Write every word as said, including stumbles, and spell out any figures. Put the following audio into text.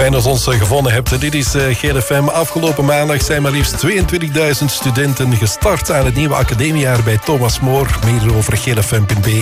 Fijn dat je ons gevonden hebt. Dit is G L F M. Afgelopen maandag zijn maar liefst tweeëntwintigduizend studenten gestart aan het nieuwe academiejaar bij Thomas More. Meer over G L F M punt B E.